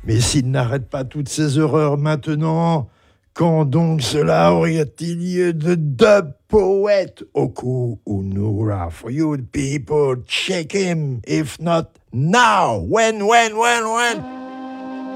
Mais s'il n'arrête pas toutes ces horreurs maintenant, quand donc cela aurait-il lieu de dub poète Oku Unura? For you people, check him. If not, now. When?